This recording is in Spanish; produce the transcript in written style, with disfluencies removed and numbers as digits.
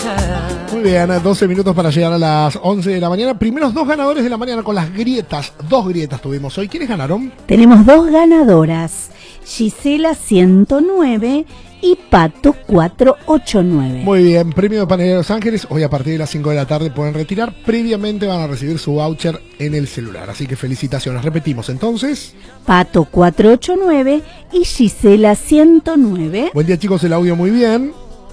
Muy bien, 12 minutos para llegar a las 11 de la mañana. Primeros dos ganadores de la mañana con las grietas. Dos grietas tuvimos hoy. ¿Quiénes ganaron? Tenemos dos ganadoras, Gisela 109 y Pato 489. Muy bien, premio de Panadería Los Ángeles. Hoy a partir de las 5 de la tarde pueden retirar. Previamente van a recibir su voucher en el celular. Así que felicitaciones. Repetimos entonces. Pato 489 y Gisela 109. Buen día, chicos, el audio muy bien.